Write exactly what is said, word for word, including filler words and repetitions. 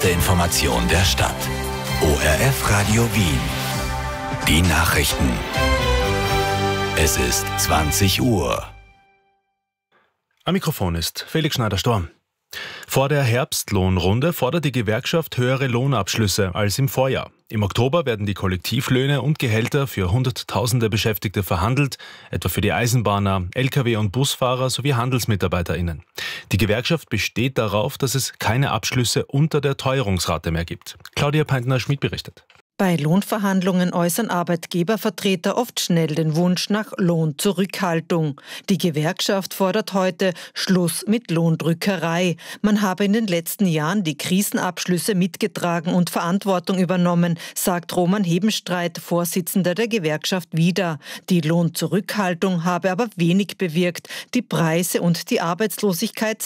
erste Information der Stadt. O R F Radio Wien. Die Nachrichten. Es ist zwanzig Uhr. Am Mikrofon ist Felix Schneider-Storm. Vor der Herbstlohnrunde fordert die Gewerkschaft höhere Lohnabschlüsse als im Vorjahr. Im Oktober werden die Kollektivlöhne und Gehälter für Hunderttausende Beschäftigte verhandelt, etwa für die Eisenbahner, L K W- und Busfahrer sowie HandelsmitarbeiterInnen. Die Gewerkschaft besteht darauf, dass es keine Abschlüsse unter der Teuerungsrate mehr gibt. Claudia Peintner-Schmid berichtet. Bei Lohnverhandlungen äußern Arbeitgebervertreter oft schnell den Wunsch nach Lohnzurückhaltung. Die Gewerkschaft fordert heute Schluss mit Lohndrückerei. Man habe in den letzten Jahren die Krisenabschlüsse mitgetragen und Verantwortung übernommen, sagt Roman Hebenstreit, Vorsitzender der Gewerkschaft, wieder. Die Lohnzurückhaltung habe aber wenig bewirkt. Die Preise und die Arbeitslosigkeit